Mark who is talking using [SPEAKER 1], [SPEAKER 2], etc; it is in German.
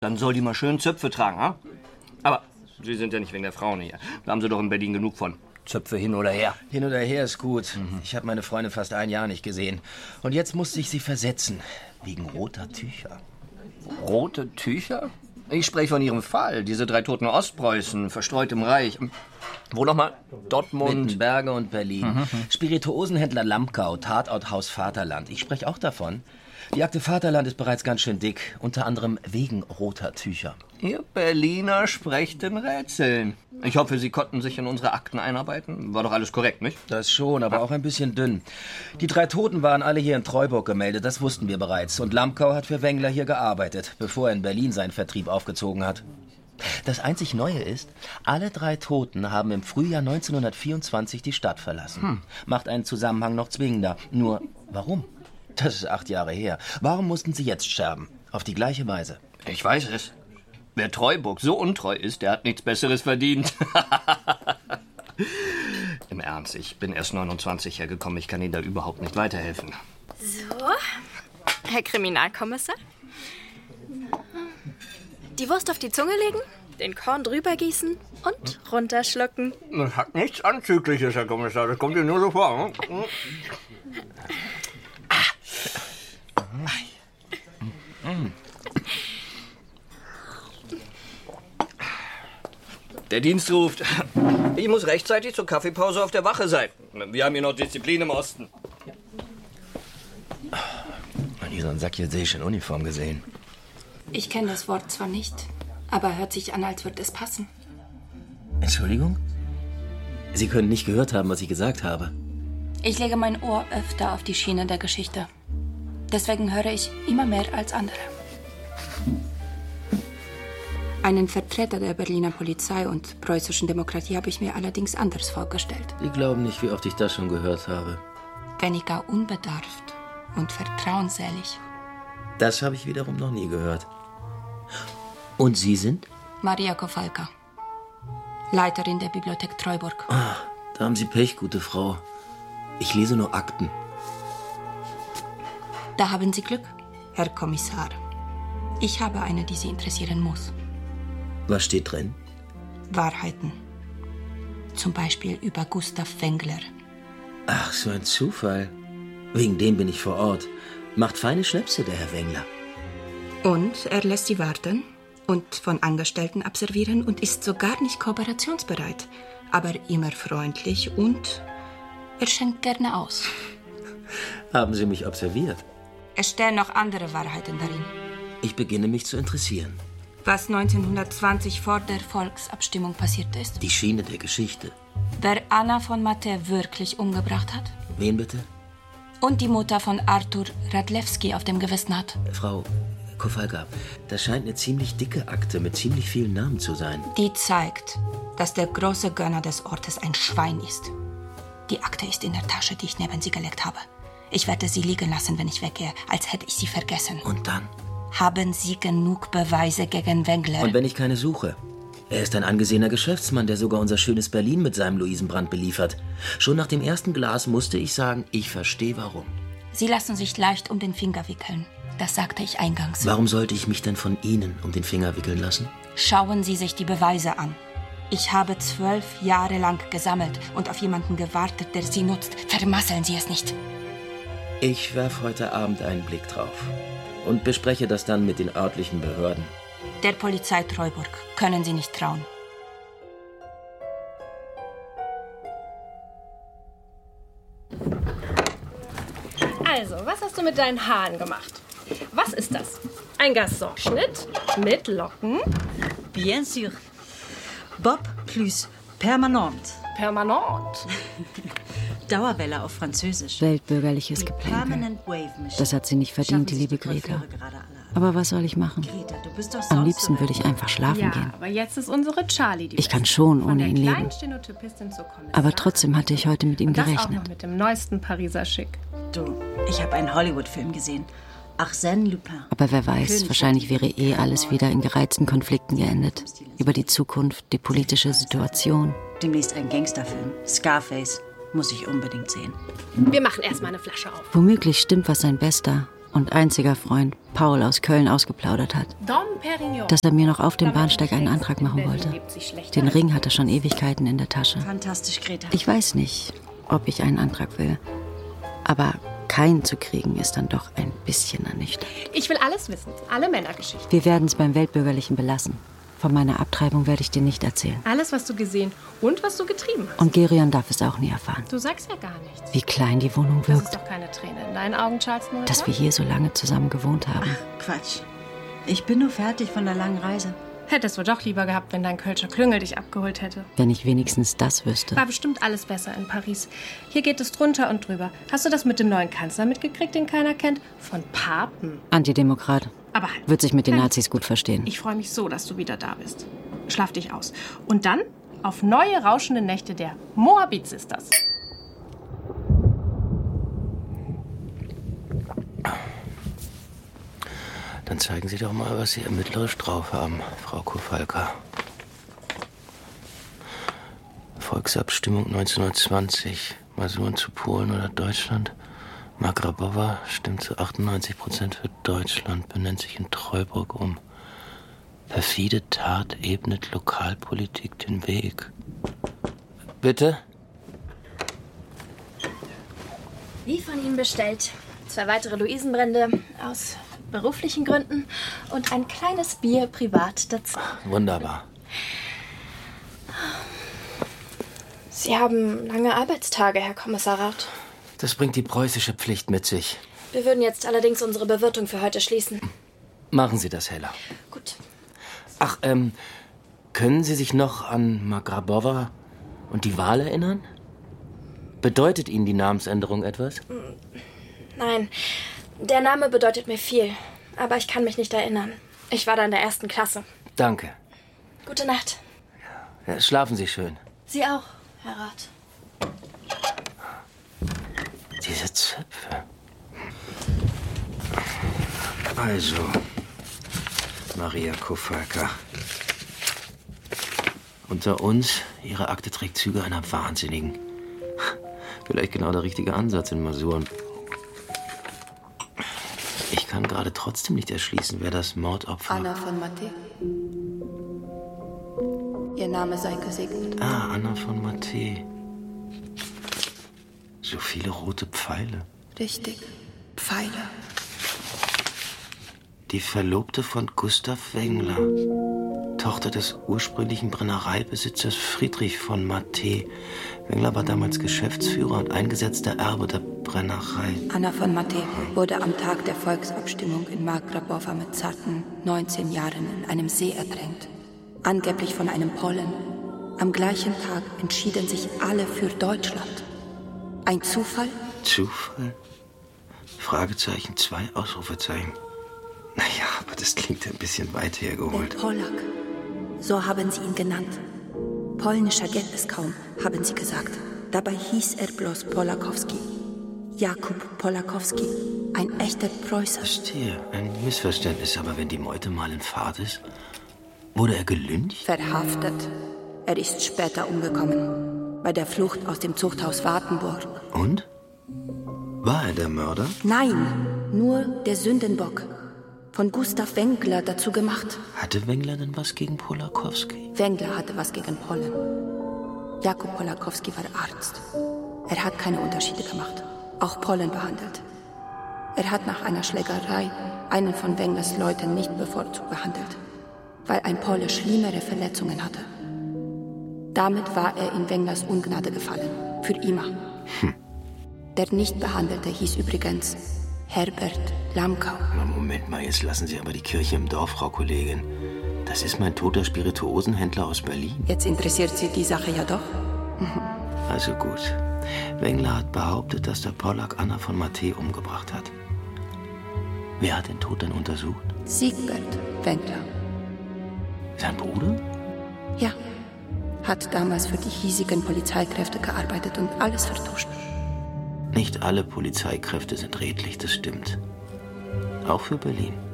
[SPEAKER 1] Dann soll die mal schön Zöpfe tragen, ha? Aber Sie sind ja nicht wegen der Frauen hier. Da haben Sie doch in Berlin genug von. Zöpfe hin oder her.
[SPEAKER 2] Hin oder her ist gut. Ich habe meine Freundin fast ein Jahr nicht gesehen. Und jetzt musste ich sie versetzen. Wegen roter Tücher.
[SPEAKER 1] Rote Tücher? Ich spreche von Ihrem Fall. Diese 3 Toten Ostpreußen, verstreut im Reich. Wo nochmal? Dortmund?
[SPEAKER 2] Wittenberge und Berlin. Spirituosenhändler Lamkau, Tatorthaus Vaterland. Ich spreche auch davon. Die Akte Vaterland ist bereits ganz schön dick. Unter anderem wegen roter Tücher.
[SPEAKER 1] Ihr Berliner sprecht in Rätseln. Ich hoffe, Sie konnten sich in unsere Akten einarbeiten. War doch alles korrekt, nicht?
[SPEAKER 2] Das schon, aber auch ein bisschen dünn. Die 3 Toten waren alle hier in Treuburg gemeldet, das wussten wir bereits. Und Lamkau hat für Wengler hier gearbeitet, bevor er in Berlin seinen Vertrieb aufgezogen hat. Das einzig Neue ist, alle 3 Toten haben im Frühjahr 1924 die Stadt verlassen. Macht einen Zusammenhang noch zwingender. Nur, warum? Das ist 8 Jahre her. Warum mussten sie jetzt sterben? Auf die gleiche Weise.
[SPEAKER 1] Ich weiß es. Wer Treuburg so untreu ist, der hat nichts Besseres verdient. Im Ernst, ich bin erst 29 hergekommen. Ich kann Ihnen da überhaupt nicht weiterhelfen.
[SPEAKER 3] So, Herr Kriminalkommissar. Die Wurst auf die Zunge legen, den Korn drüber gießen und runterschlucken.
[SPEAKER 1] Das hat nichts Anzügliches, Herr Kommissar. Das kommt Ihnen nur so vor. Der Dienst ruft. Ich muss rechtzeitig zur Kaffeepause auf der Wache sein. Wir haben hier noch Disziplin im Osten.
[SPEAKER 2] Noch nie so einen sakjetsäischen Uniform gesehen.
[SPEAKER 4] Ich kenne das Wort zwar nicht, aber hört sich an, als würde es passen.
[SPEAKER 2] Entschuldigung? Sie können nicht gehört haben, was ich gesagt habe.
[SPEAKER 4] Ich lege mein Ohr öfter auf die Schiene der Geschichte. Deswegen höre ich immer mehr als andere. Einen Vertreter der Berliner Polizei und preußischen Demokratie habe ich mir allerdings anders vorgestellt.
[SPEAKER 2] Sie glauben nicht, wie oft ich das schon gehört habe.
[SPEAKER 4] Weniger unbedarft und vertrauensselig.
[SPEAKER 2] Das habe ich wiederum noch nie gehört. Und Sie sind?
[SPEAKER 4] Maria Kowalka, Leiterin der Bibliothek Treuburg.
[SPEAKER 2] Ah, da haben Sie Pech, gute Frau. Ich lese nur Akten.
[SPEAKER 4] Da haben Sie Glück, Herr Kommissar. Ich habe eine, die Sie interessieren muss.
[SPEAKER 2] Was steht drin?
[SPEAKER 4] Wahrheiten. Zum Beispiel über Gustav Wengler.
[SPEAKER 2] Ach, so ein Zufall. Wegen dem bin ich vor Ort. Macht feine Schnäpse, der Herr Wengler.
[SPEAKER 4] Und er lässt sie warten und von Angestellten observieren und ist sogar nicht kooperationsbereit, aber immer freundlich und er schenkt gerne aus.
[SPEAKER 2] Haben Sie mich observiert?
[SPEAKER 4] Es stehen noch andere Wahrheiten darin.
[SPEAKER 2] Ich beginne mich zu interessieren.
[SPEAKER 4] Was 1920 vor der Volksabstimmung passiert ist.
[SPEAKER 2] Die Schiene der Geschichte.
[SPEAKER 4] Wer Anna von Mathe wirklich umgebracht hat.
[SPEAKER 2] Wen bitte?
[SPEAKER 4] Und die Mutter von Arthur Radlewski auf dem Gewissen hat.
[SPEAKER 2] Frau Kowalka, das scheint eine ziemlich dicke Akte mit ziemlich vielen Namen zu sein.
[SPEAKER 4] Die zeigt, dass der große Gönner des Ortes ein Schwein ist. Die Akte ist in der Tasche, die ich neben sie gelegt habe. Ich werde sie liegen lassen, wenn ich weggehe, als hätte ich sie vergessen.
[SPEAKER 2] Und dann?
[SPEAKER 4] Haben Sie genug Beweise gegen Wengler?
[SPEAKER 2] Und wenn ich keine suche? Er ist ein angesehener Geschäftsmann, der sogar unser schönes Berlin mit seinem Luisenbrand beliefert. Schon nach dem ersten Glas musste ich sagen, ich verstehe warum.
[SPEAKER 4] Sie lassen sich leicht um den Finger wickeln. Das sagte ich eingangs.
[SPEAKER 2] Warum sollte ich mich denn von Ihnen um den Finger wickeln lassen?
[SPEAKER 4] Schauen Sie sich die Beweise an. Ich habe 12 Jahre lang gesammelt und auf jemanden gewartet, der sie nutzt. Vermasseln Sie es nicht.
[SPEAKER 2] Ich werfe heute Abend einen Blick drauf und bespreche das dann mit den örtlichen Behörden.
[SPEAKER 4] Der Polizei Treuburg können Sie nicht trauen.
[SPEAKER 5] Also, was hast du mit deinen Haaren gemacht? Was ist das? Ein Gasonschnitt mit Locken?
[SPEAKER 6] Bien sûr. Bob plus permanent.
[SPEAKER 5] Permanent.
[SPEAKER 6] Dauerwelle auf Französisch.
[SPEAKER 7] Weltbürgerliches Geplänkel. Das hat sie nicht verdient, die liebe Greta. Aber was soll ich machen? Am liebsten würde ich einfach schlafen gehen.
[SPEAKER 5] Aber jetzt ist unsere Charlie die
[SPEAKER 7] Ich kann schon ohne ihn leben.
[SPEAKER 5] Stenotypistin zur Kommissarin.
[SPEAKER 7] Aber trotzdem hatte ich heute mit ihm
[SPEAKER 5] Das auch
[SPEAKER 7] gerechnet.
[SPEAKER 5] noch mit dem neuesten Pariser Schick.
[SPEAKER 6] Du, ich habe einen Hollywood-Film gesehen. Arsène Lupin.
[SPEAKER 7] Aber wer weiß, wahrscheinlich wäre alles wieder in gereizten Konflikten geendet. Über die Zukunft, die politische Situation.
[SPEAKER 6] Demnächst ein Gangsterfilm. Scarface. Muss ich unbedingt sehen.
[SPEAKER 5] Wir machen erstmal eine Flasche auf.
[SPEAKER 7] Womöglich stimmt, was sein Bester, und einziger Freund Paul aus Köln ausgeplaudert hat, dass er mir noch auf dem Bahnsteig einen Antrag machen wollte. Den Ring hat er schon Ewigkeiten in der Tasche.
[SPEAKER 6] Fantastisch, Greta.
[SPEAKER 7] Ich weiß nicht, ob ich einen Antrag will, aber keinen zu kriegen ist dann doch ein bisschen ernüchternd.
[SPEAKER 5] Ich will alles wissen, alle Männergeschichten.
[SPEAKER 7] Wir werden es beim Weltbürgerlichen belassen. Von meiner Abtreibung werde ich dir nicht erzählen.
[SPEAKER 5] Alles, was du gesehen und was du getrieben hast.
[SPEAKER 7] Und Gerion darf es auch nie erfahren.
[SPEAKER 5] Du sagst ja gar nichts.
[SPEAKER 7] Wie klein die Wohnung
[SPEAKER 5] Das
[SPEAKER 7] wirkt.
[SPEAKER 5] ist doch keine Träne in deinen Augen, Charles Noel.
[SPEAKER 7] Dass wir hier so lange zusammen gewohnt haben.
[SPEAKER 6] Ach, Quatsch. Ich bin nur fertig von der langen Reise.
[SPEAKER 5] Hättest du doch lieber gehabt, wenn dein Kölscher Klüngel dich abgeholt hätte.
[SPEAKER 7] Wenn ich wenigstens das wüsste.
[SPEAKER 5] War bestimmt alles besser in Paris. Hier geht es drunter und drüber. Hast du das mit dem neuen Kanzler mitgekriegt, den keiner kennt? Von Papen.
[SPEAKER 7] Antidemokrat.
[SPEAKER 5] Aber halt.
[SPEAKER 7] Wird sich mit den Nazis gut verstehen.
[SPEAKER 5] Ich freue mich so, dass du wieder da bist. Schlaf dich aus. Und dann auf neue rauschende Nächte der Moabit Sisters.
[SPEAKER 2] Dann zeigen Sie doch mal, was Sie ermittlerisch drauf haben, Frau Kowalka. Volksabstimmung 1920. Masuren zu Polen oder Deutschland. Magrabowa stimmt zu 98% für Deutschland, benennt sich in Treuburg um. Perfide Tat ebnet Lokalpolitik den Weg. Bitte?
[SPEAKER 3] Wie von ihm bestellt. 2 weitere Luisenbrände aus beruflichen Gründen und ein kleines Bier privat dazu.
[SPEAKER 2] Wunderbar.
[SPEAKER 3] Sie haben lange Arbeitstage, Herr Kommissar Rath.
[SPEAKER 2] Das bringt die preußische Pflicht mit sich.
[SPEAKER 3] Wir würden jetzt allerdings unsere Bewirtung für heute schließen.
[SPEAKER 2] Machen Sie das, Hella.
[SPEAKER 3] Gut.
[SPEAKER 2] Ach, können Sie sich noch an Magrabowa und die Wahl erinnern? Bedeutet Ihnen die Namensänderung etwas?
[SPEAKER 3] Nein, der Name bedeutet mir viel, aber ich kann mich nicht erinnern. Ich war da in der 1. Klasse.
[SPEAKER 2] Danke.
[SPEAKER 3] Gute Nacht.
[SPEAKER 2] Ja, schlafen Sie schön.
[SPEAKER 3] Sie auch, Herr Rath.
[SPEAKER 2] Diese Zöpfe. Also, Maria Kowalka. Unter uns, Ihre Akte trägt Züge einer Wahnsinnigen. Vielleicht genau der richtige Ansatz in Masuren. Ich kann gerade trotzdem nicht erschließen, wer das Mordopfer...
[SPEAKER 4] Anna von Matte. Ihr Name sei gesegnet.
[SPEAKER 2] Ah, Anna von Matte. So viele rote Pfeile.
[SPEAKER 4] Richtig. Pfeile.
[SPEAKER 2] Die Verlobte von Gustav Wengler. Tochter des ursprünglichen Brennereibesitzers Friedrich von Matte. Wengler war damals Geschäftsführer und eingesetzter Erbe der Brennerei.
[SPEAKER 4] Anna von Matte wurde am Tag der Volksabstimmung in Magrabowa mit zarten 19 Jahren in einem See ertränkt. Angeblich von einem Polen. Am gleichen Tag entschieden sich alle für Deutschland. Ein Zufall?
[SPEAKER 2] Zufall? Fragezeichen, 2 Ausrufezeichen. Naja, aber das klingt ein bisschen weit hergeholt.
[SPEAKER 4] Der Polak. So haben sie ihn genannt. Polnischer geht es kaum, haben sie gesagt. Dabei hieß er bloß Polakowski. Jakub Polakowski. Ein echter Preußer.
[SPEAKER 2] Verstehe, ein Missverständnis. Aber wenn die Meute mal in Fahrt ist, wurde er gelyncht?
[SPEAKER 4] Verhaftet. Er ist später umgekommen. Bei der Flucht aus dem Zuchthaus Wartenburg.
[SPEAKER 2] Und? War er der Mörder?
[SPEAKER 4] Nein, nur der Sündenbock. Von Gustav Wengler dazu gemacht.
[SPEAKER 2] Hatte Wengler denn was gegen Polakowski?
[SPEAKER 4] Wengler hatte was gegen Polen. Jakub Polakowski war Arzt. Er hat keine Unterschiede gemacht. Auch Polen behandelt. Er hat nach einer Schlägerei einen von Wenglers Leuten nicht bevorzugt behandelt, weil ein Pole schlimmere Verletzungen hatte. Damit war er in Wenglers Ungnade gefallen. Für immer. Der Nichtbehandelte hieß übrigens Herbert Lamkau.
[SPEAKER 2] Na, Moment mal, jetzt lassen Sie aber die Kirche im Dorf, Frau Kollegin. Das ist mein toter Spirituosenhändler aus Berlin.
[SPEAKER 4] Jetzt interessiert Sie die Sache ja doch.
[SPEAKER 2] Also gut. Wengler hat behauptet, dass der Polak Anna von Matte umgebracht hat. Wer hat den Tod denn untersucht?
[SPEAKER 4] Siegbert Wengler.
[SPEAKER 2] Sein Bruder?
[SPEAKER 4] Ja. Hat damals für die hiesigen Polizeikräfte gearbeitet und alles vertuscht.
[SPEAKER 2] Nicht alle Polizeikräfte sind redlich, das stimmt. Auch für Berlin.